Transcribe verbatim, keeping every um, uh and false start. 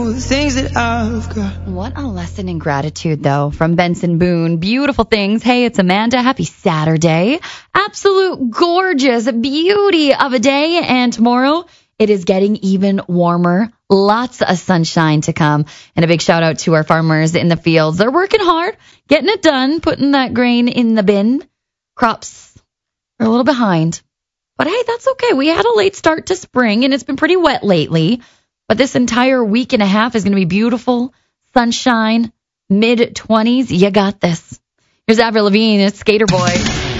The things that I've got. What a lesson in gratitude, though, from Benson Boone. Beautiful things. Hey, it's Amanda. Happy Saturday. Absolute gorgeous beauty of a day. And tomorrow, it is getting even warmer. Lots of sunshine to come. And a big shout out to our farmers in the fields. They're working hard, getting it done, putting that grain in the bin. Crops are a little behind. But hey, that's okay. We had a late start to spring, and it's been pretty wet lately. But this entire week and a half is going to be beautiful. Sunshine, mid twenties. You got this. Here's Avril Lavigne. It's Skater Boy.